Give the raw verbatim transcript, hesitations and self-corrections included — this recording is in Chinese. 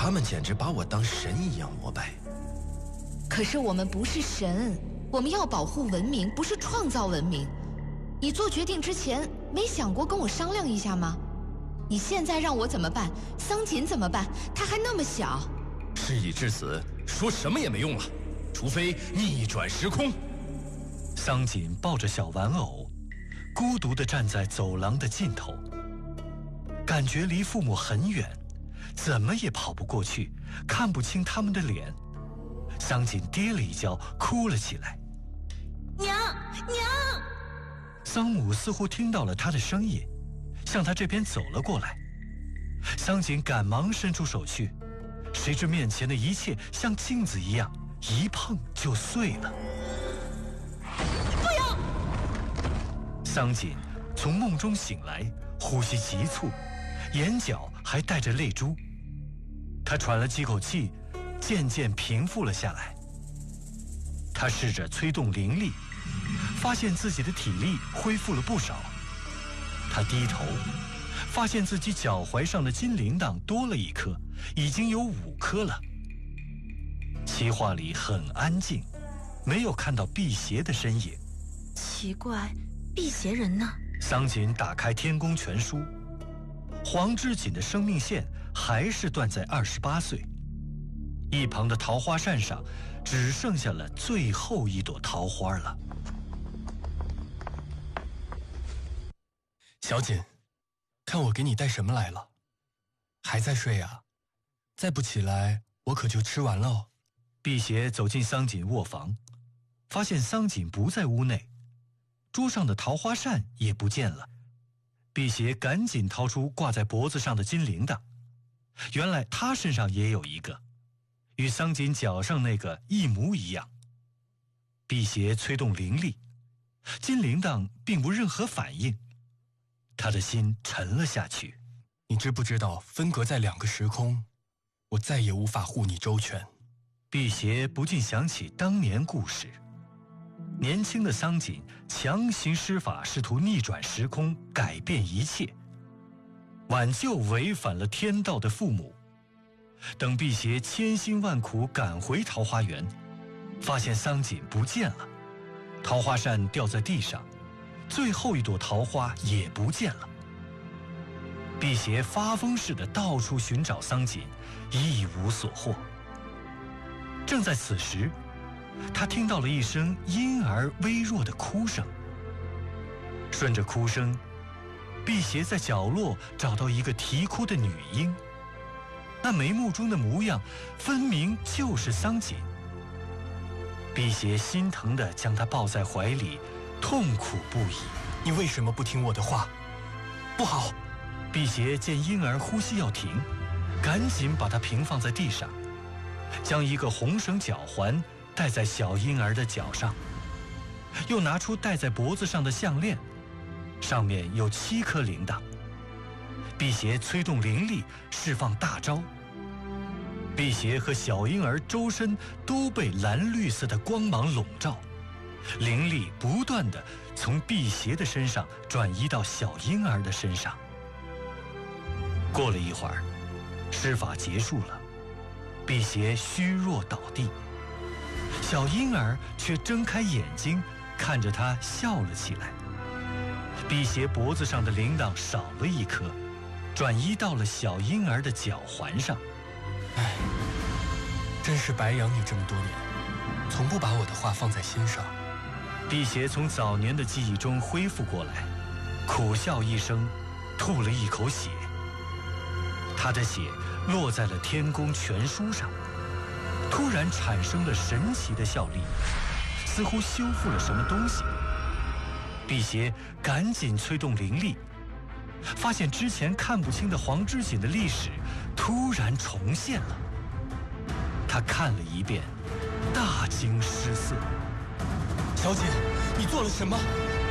他们简直把我当神一样膜拜。 可是我们不是神，我们要保护文明，不是创造文明。你做决定之前没想过跟我商量一下吗？你现在让我怎么办？桑锦怎么办？他还那么小。 事已至此，说什么也没用了，除非逆转时空。 桑锦抱着小玩偶，孤独地站在走廊的尽头，感觉离父母很远，怎么也跑不过去，看不清他们的脸。桑锦跌了一跤，哭了起来。 娘娘！ 桑母似乎听到了他的声音，向他这边走了过来。桑锦赶忙伸出手去，谁知面前的一切像镜子一样，一碰就碎了。 不要！ 桑锦从梦中醒来，呼吸急促，眼角还带着泪珠。他喘了几口气，渐渐平复了下来。他试着催动灵力，发现自己的体力恢复了不少。他低头，发现自己脚踝上的金铃铛多了一颗，已经有五颗了。奇画里很安静，没有看到辟邪的身影。 奇怪，辟邪人呢？ 桑锦打开天宫全书，黄之锦的生命线还是断在二十八岁。一旁的桃花扇上只剩下了最后一朵桃花了。 小锦，看我给你带什么来了？还在睡啊？再不起来，我可就吃完了哦。 辟邪走进桑锦卧房，发现桑锦不在屋内，桌上的桃花扇也不见了。辟邪赶紧掏出挂在脖子上的金铃铛，原来他身上也有一个，与桑锦脚上那个一模一样。辟邪催动灵力，金铃铛并无任何反应，他的心沉了下去。 你知不知道分隔在两个时空，我再也无法护你周全。 辟邪不禁想起当年故事，年轻的桑锦强行施法，试图逆转时空，改变一切，挽救违反了天道的父母。等辟邪千辛万苦赶回桃花源，发现桑锦不见了，桃花扇掉在地上，最后一朵桃花也不见了。辟邪发疯似的到处寻找桑锦，一无所获。正在此时，他听到了一声婴儿微弱的哭声。顺着哭声，辟邪在角落找到一个啼哭的女婴，那眉目中的模样分明就是桑锦。辟邪心疼地将她抱在怀里，痛苦不已。 你为什么不听我的话？不好！ 辟邪见婴儿呼吸要停，赶紧把她平放在地上，将一个红绳脚环戴在小婴儿的脚上，又拿出戴在脖子上的项链，上面有七颗铃铛。辟邪催动灵力，释放大招。辟邪和小婴儿周身都被蓝绿色的光芒笼罩，灵力不断地从辟邪的身上转移到小婴儿的身上。过了一会儿，施法结束了，辟邪虚弱倒地，小婴儿却睁开眼睛看着他笑了起来。辟邪脖子上的铃铛少了一颗，转移到了小婴儿的脚环上。 唉，真是白养你这么多年，从不把我的话放在心上。 辟邪从早年的记忆中恢复过来，苦笑一声，吐了一口血。他的血落在了天宫全书上，突然产生了神奇的效力，似乎修复了什么东西。辟邪赶紧催动灵力，发现之前看不清的黄之锦的历史突然重现了。他看了一遍，大惊失色。 小锦，你做了什么？